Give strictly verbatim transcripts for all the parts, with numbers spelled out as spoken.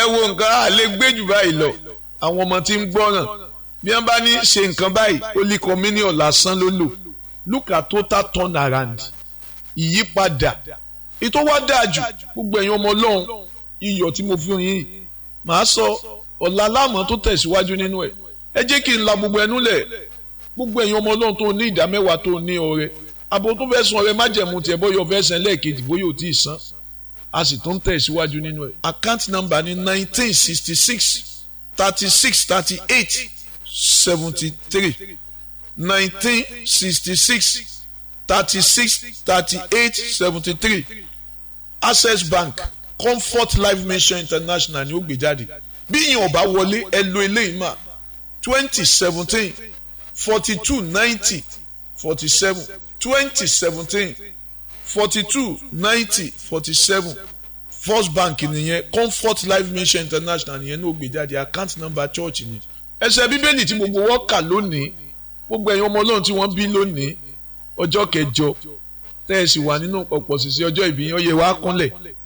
ẹ wo nǹkan á lè gbé jù báyìí lọ àwọn ọmọ tí ń gbọ́ràn bí wọ́n bá ní ṣe nǹkan báyìí Holy Communion lásán ló lò look at total turn around ìyípadà ètò wá dáa jù gbogbo ẹ̀yin ọmọ Ọlọ́run iyọ̀ tí mo fi yín màá sọ ọ̀la láàmú tó tẹ̀síwájú nínú ẹ̀ ẹ jẹ́ kí n la gbogbo ẹnu lẹ̀ gbogbo ẹ̀yin ọmọ Ọlọ́run tó ní ìdá mẹ́wàá tó ní ọrẹ abo tó fẹ́ san ọrẹ májẹ̀mú tiẹ̀ bóyá ọfẹ́ san lẹ́ẹ̀kejì bóyá ò tí ì san a sì tún tẹ̀síwájú nínú ẹ̀ account number ní nineteen sixty six thirty six thirty eight seventy three nineteen sixty six thirty six thirty eight seventy three Access Bank Comfort Life Mission International ni ó gbé jáde bí ìyẹn ọba wọlé ẹ lo eléyìí mà twenty seventeen forty two ninety forty seven twenty seventeen forty two ninety forty seven First Bank nìyẹn Comfort Life Mission International nìyẹn ní ó gbé jáde account number church ni ẹsẹ̀ bíbélì tí gbogbo wọn kà lónìí gbogbo ẹ̀yin ọmọ Ọlọ́run tí wọ́n bí lónìí ọjọ́ kẹjọ tẹ́ ẹ sì wà nínú pọ̀pọ̀ sísè ọjọ́ ìbí yẹn ó yẹ wá kúnlẹ̀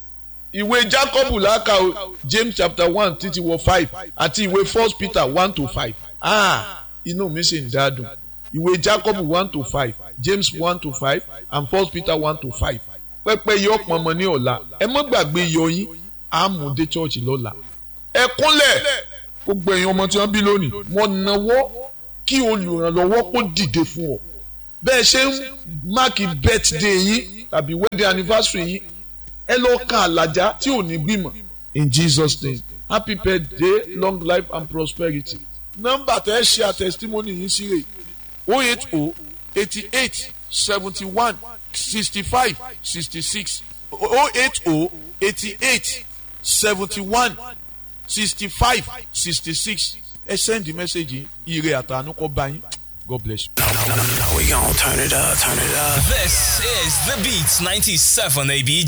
ìwé Jacob làákà James chapter one títí wọ five àti ìwé First Peter one to five ah inú mi sì ń dádùn ìwé Jacob one to five James one to five and First Peter one to five pẹ́pẹ́ yọ pọnmọ ní ọ̀la ẹ má gbàgbé iyọ̀ yín àmúdé church lọ́la ẹ kúnlẹ̀ gbogbo ẹ̀yin ọmọ tí wọ́n bí lónìí wọ́n náwó kí olùrànlọ́wọ́ kó dìde fún ọ bẹ́ẹ̀ ṣe ń máàkì birthday yín tàbí wedding anniversary yín ẹ lọ ka àlàjá tí ò ní gbìmọ̀ in Jesus name happy birthday long life and prosperity nọ́mbà tẹ́ ẹ ṣe a testimony yín sí rè oh eight oh eighty eight seventy one sixty five sixty six oh eight oh eighty eight seventy one sixty five sixty six ẹ send the message ire àtàánú kó bá yín. God bless you. We gon' turn it up, turn it up. This is The Beats ninety-seven A B